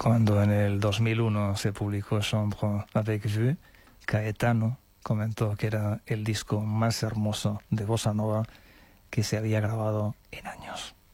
Cuando en el 2001 se publicó Chambre avec Vue, Caetano comentó que era el disco más hermoso de Bossa Nova que se había grabado en años.